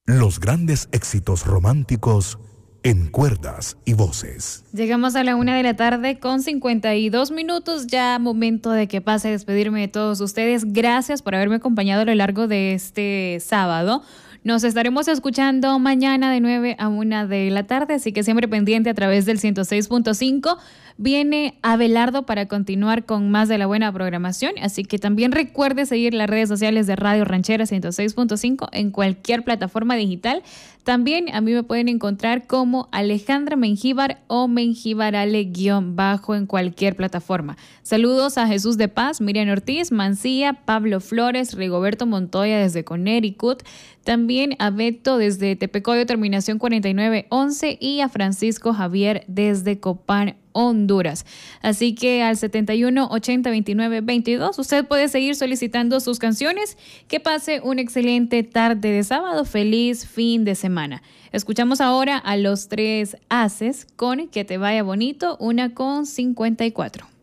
Los grandes éxitos románticos en cuerdas y voces. Llegamos a la 1:00 con 52 minutos. Ya momento de que pase a despedirme de todos ustedes. Gracias por haberme acompañado a lo largo de este sábado. Nos estaremos escuchando mañana de 9 a 1 de la tarde, así que siempre pendiente a través del 106.5. Viene Abelardo para continuar con más de la buena programación, así que también recuerde seguir las redes sociales de Radio Ranchera 106.5 en cualquier plataforma digital. También a mí me pueden encontrar como Alejandra Mengíbar o Mengíbarale_ en cualquier plataforma. Saludos a Jesús de Paz, Miriam Ortiz, Mancilla, Pablo Flores, Rigoberto Montoya desde Connecticut, también a Beto desde Tepecoyo, terminación 4911, y a Francisco Javier desde Copán, Honduras. Así que al 71 80 29 22 usted puede seguir solicitando sus canciones. Que pase una excelente tarde de sábado. Feliz fin de semana. Escuchamos ahora a Los Tres Haces con Que Te Vaya Bonito, 1:54.